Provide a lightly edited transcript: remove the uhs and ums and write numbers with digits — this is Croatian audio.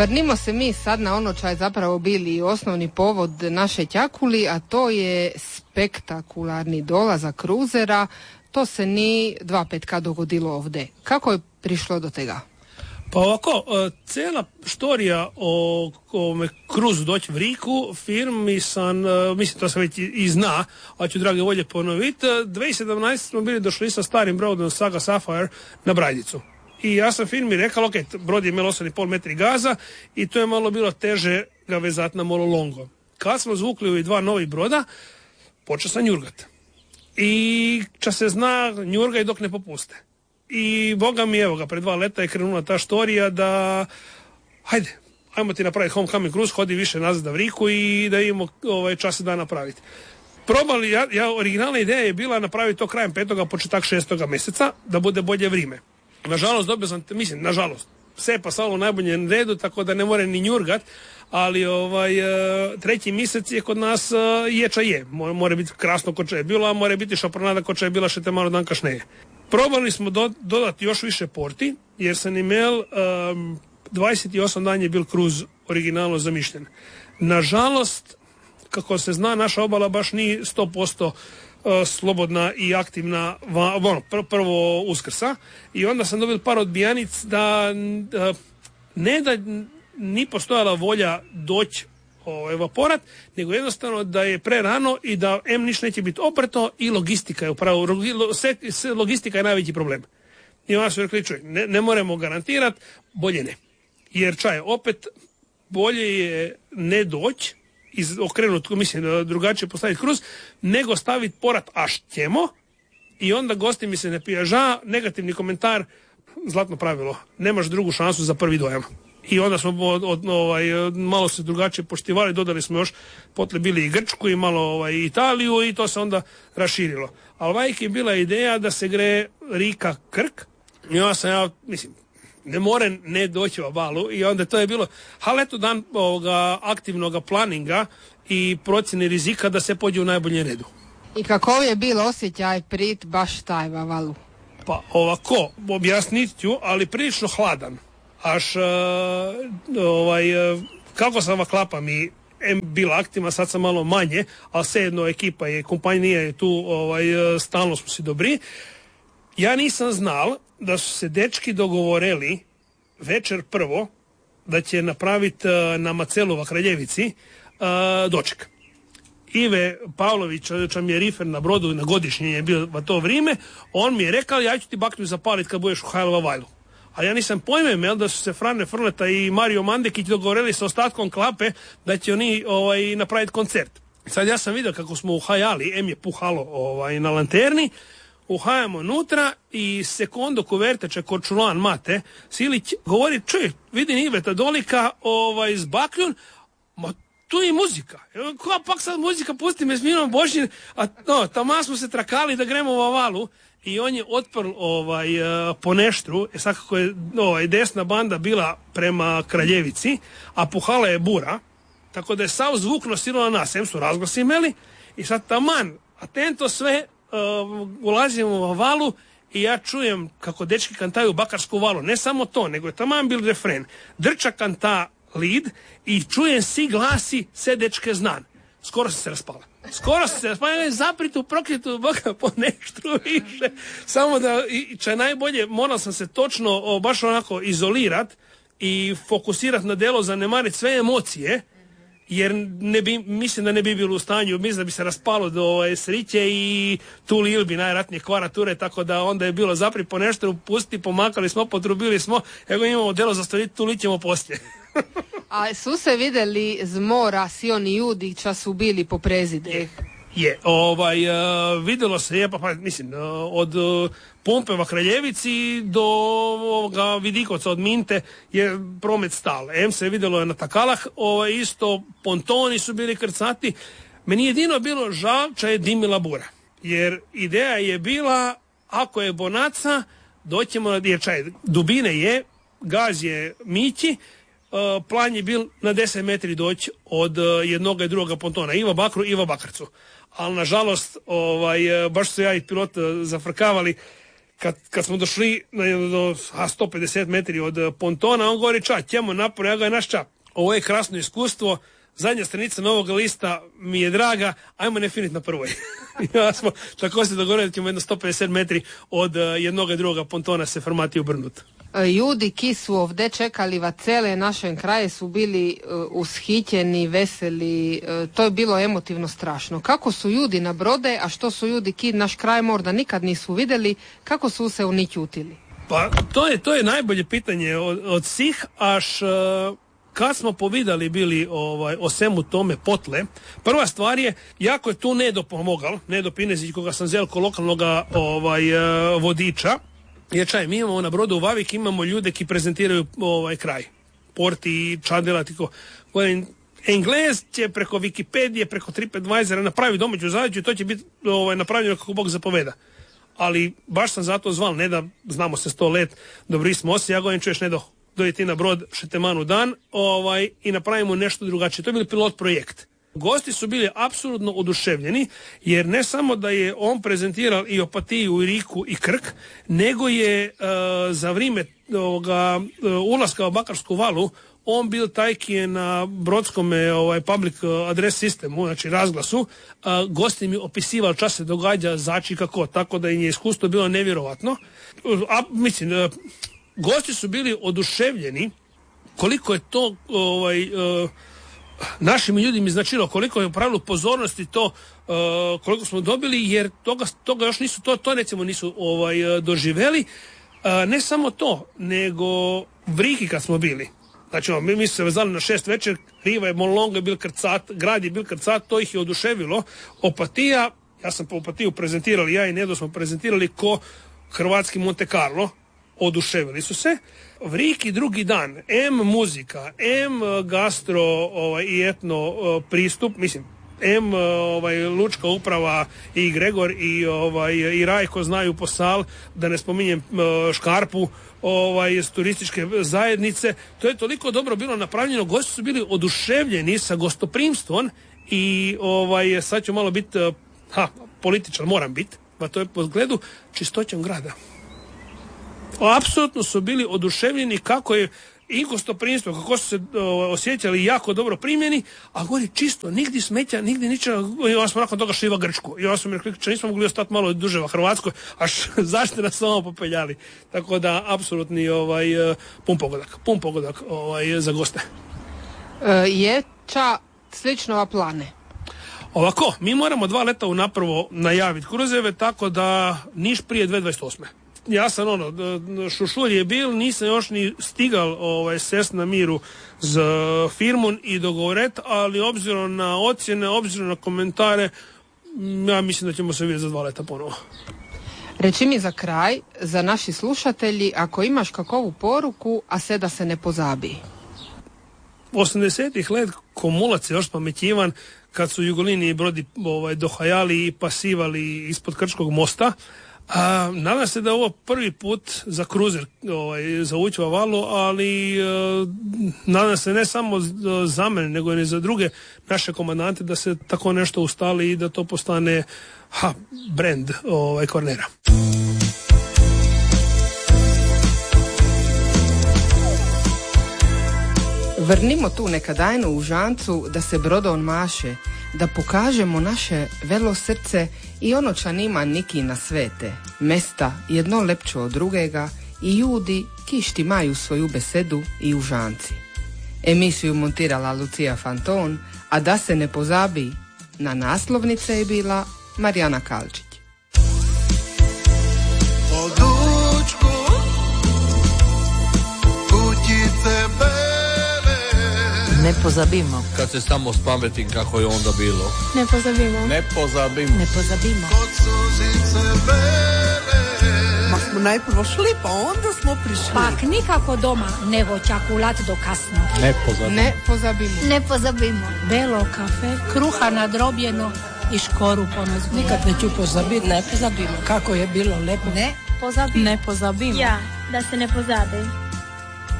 Osvrnimo se mi sad na ono čo je zapravo bili osnovni povod naše Ćakuli, a to je spektakularni dolazak kruzera. To se ni 2 petka dogodilo ovdje. Kako je prišlo do tega? Pa ovako, cela štorija o ovome kruzu doći v Riku, firmi sam, mislim to sam već i zna, a ću drage volje ponoviti, 2017 smo bili došli sa starim brodom Saga Sapphire na Brajdicu. I ja sam firmi rekao, ok, brod je imao 8,5 metri gaza i to je malo bilo teže ga vezati na molo longo. Kad smo zvukli ovi 2 novi broda, počeo sam njurgat. I ča se zna, njurgaj dok ne popuste. I boga mi, evo ga, pred 2 leta je krenula ta štorija da, ajmo ti napraviti homecoming cruise, hodi više nazad v Riku i da imamo čas da napraviti. Probali, originalna ideja je bila napraviti to krajem 5. početak 6. mjeseca, da bude bolje vrijeme. Nažalost, dobio sam, nažalost, sve pa stalo u najboljem redu, tako da ne more ni njurgat, ali 3. mjesec je kod nas ječa je. More biti krasno ko če je bilo, a more biti šapronada ko če je bila še te malo dan kašneje. Probali smo dodati još više porti, jer sam imel 28 dan je bil kruz originalno zamišljen. Nažalost, kako se zna, naša obala baš ni 100% slobodna i aktivna prvo Uskrsa i onda sam dobil par odbijanic da ne da ni postojala volja doći evaporat, nego jednostavno da je prerano i da niš neće biti oprto i logistika je upravo, logistika je najveći problem. I onda su rekli, ne moramo garantirati, bolje ne. Jer opet bolje je ne doći okrenuti, mislim, drugačije postaviti kruz, nego staviti porat až ćemo i onda gosti mi se ne pijaža, negativni komentar, zlatno pravilo, nemaš drugu šansu za prvi dojam. I onda smo malo se drugačije poštivali, dodali smo još, potle bili i Grčku i malo Italiju i to se onda raširilo. Ali vajk je bila ideja da se gre Rika Krk i onda sam ne more ne doći u obalu i onda to je bilo eto dan aktivnog planinga i procjene rizika da se pođe u najboljem redu. I kako je bilo osjećaj prit baš taj v valu? Pa ovako, objasnit ću, ali prilično hladan. Kako sam ova klapa mi bila aktivna, sad sam malo manje, ali svejedno ekipa je, kompanija je tu, stalno smo si dobri. Ja nisam znal da su se dečki dogovorili večer prvo da će napraviti na Macelova Kraljevici doček. Ive Pavlović, čam je rifer na brodu, na godišnje je bio v to vrijeme, on mi je rekao, ja ću ti baklju zapalit kad budeš u Hajlova Vajlu. Ali ja nisam pojme imel da su se Frane Frleta i Mario Mandekić dogovorili sa ostatkom klape da će oni napraviti koncert. Sad ja sam vidio kako smo uhajali, je puhalo na lanterni, uhajamo unutra i sekondo kuverteče Korčulan Mate Silić govori, vidim Iveta Dolika s bakljun, ma tu je muzika. Koja pak sad muzika, pusti me s Minom Bošnjin, a tamo smo se trakali da gremo u Avalu i on je otprl po neštru, sad kako je desna banda bila prema Kraljevici, a puhala je bura, tako da je sav zvuk nosilo na nas, su razglasi imeli i sad taman, atento sve, ulazimo u Avalu i ja čujem kako dečki kantaju Bakarsku valu. Ne samo to, nego je taman bil refren. Drča kanta lead i čujem si glasi sve dečke znan. Skoro se raspala. Zapritu, prokretu Boga po neštru više. Samo da, če najbolje, moral sam se točno baš onako izolirat i fokusirat na delo, zanemariti sve emocije, jer mislim da ne bi bilo u stanju, mislim da bi se raspalo do sriće i tuli ili bi najratnije kvarature, tako da onda je bilo zapri po nešto, pusti, pomakali smo, potrubili smo, evo imamo delo za stojiti, tuli ćemo poslije. A su se videli z mora si oni ljudi ča su bili po prezide? Videlo se je, od Pumpe v Kraljevici do Vidikovca od Minte je promet stal. Se je videlo na takalah, isto pontoni su bili krcati. Meni jedino bilo žal če je dimila bura. Jer ideja je bila, ako je bonaca, doćemo, jer dubine je, gaz je mići, plan je bil na 10 metri doći od jednog i drugoga pontona, Iva Bakru, Iva Bakarcu. Ali nažalost, baš su ja i pilot zafrkavali, kad smo došli do 150 metri od pontona, on govori ča, ćemo napor, ja ga je naš ča. Ovo je krasno iskustvo, zadnja stranica novog lista mi je draga, ajmo ne finit na prvoj. Ja smo tako se dogovorili da ćemo jedno 150 metri od jednog i drugoga pontona se formati ubrnut. Ljudi ki su ovdje čekali v cele našem kraju su bili ushićeni, veseli, to je bilo emotivno strašno. Kako su ljudi na brode, a što su ljudi ki naš kraj možda nikad nisu vidjeli, kako su se unićutili? Pa to je najbolje pitanje od svih, až kad smo povidali bili o svemu tome potle, prva stvar je, jako je tu Nedo pomogal, Nedo Pinezić, koga sam zel ko lokalnoga vodiča, jer čaj, mi imamo na brodu u Vavik, imamo ljude ki prezentiraju kraj. Porti, Čadela, tiko. Englez će preko Wikipedije, preko TripAdvisora napravi domaću zadaću i to će biti napravljeno kako Bog zapoveda. Ali baš sam zato zval, ne da znamo se 100 let, dobri smo osi, ja govorim čuješ Nedo, dojde ti na brod šetemanu dan i napravimo nešto drugačije. To je bil pilot projekt. Gosti su bili apsolutno oduševljeni, jer ne samo da je on prezentirao i Opatiju, i Riku, i Krk, nego je za vrijeme ulaska u Bakarsku valu on bil taj ki je na brodskome public address sistemu, znači razglasu, gosti mi opisivali čas se događa, zači kako, tako da im je iskustvo bilo nevjerovatno. Gosti su bili oduševljeni koliko je to našim ljudima značilo, koliko je u pravilu pozornosti to, koliko smo dobili, jer toga još nisu, to recimo nisu doživeli. Ne samo to, nego Vriki kad smo bili. Znači, mi smo se vezali na 6 večer, riva je Molonga bil krcat, grad je bil krcat, to ih je oduševilo. Opatija, ja sam po Opatiju prezentirali, ja i Nedo smo prezentirali ko hrvatski Monte Carlo, oduševili su se. Vriki drugi dan, muzika, gastro i etno pristup, mislim, Lučka uprava i Gregor i Rajko znaju posal, da ne spominjem Škarpu iz turističke zajednice. To je toliko dobro bilo napravljeno, gosti su bili oduševljeni sa gostoprimstvom i sad ću malo biti političan, moram biti, pa to je po zgledu čistoćom grada. Apsolutno su bili oduševljeni kako je i gostoprimstvo, kako su se osjećali jako dobro primjeni, a govori čisto, nigdje smeća, nigdje ničega. Ja smo nakon toga šiva Grčku. Ja sam rekli, nismo mogli ostati malo duže u Hrvatskoj, až zašto nas samo popeljali. Tako da, apsolutni pun pogodak za goste. Je ča slično plane? Ovako, mi moramo 2 leta unapravo najaviti kruzeve, tako da niš prije 2028. Ja sam šušulj je bil, nisam još ni stigal sest na miru z firmom i dogovoret, ali obzirom na ocjene, obzirom na komentare, ja mislim da ćemo se vidjeti za 2 leta ponovo. Reči mi za kraj, za naši slušatelji, ako imaš kakovu poruku, a se da se ne pozabi. 80-ih let komulac je još pametjivan kad su Jugoliniji brodi dohajali i pasivali ispod Krčkog mosta. Nadam se da je ovo prvi put za kruzer za ući u valu, ali nadam se ne samo za mene, nego i za druge naše komandante da se tako nešto ustali i da to postane brand Kvarnera. Vrnimo tu nekadajnu užancu da se brodon maše, da pokažemo naše velo srce i ono ča nima niki na svete, mesta jedno lepčo od drugega i ljudi kišti maju svoju besedu i užanci. Emisiju montirala Lucija Fanton, a da se ne pozabi, na naslovnice je bila Marijana Kalčić. Ne pozabimo. Kad se samo spametim kako je onda bilo. Ne pozabimo. Ne pozabimo. Ne pozabimo. Ma smo najprvo šli, pa onda smo prišli. Pak nikako doma, nego čakulat do kasno. Ne pozabimo. Ne pozabimo. Ne pozabimo. Belo kafe, kruha nadrobljeno i škoru ponazvu. Nikad neću pozabiti. Ne pozabimo. Kako je bilo lepo. Ne pozabimo. Ne pozabimo. Ja, da se ne pozabi.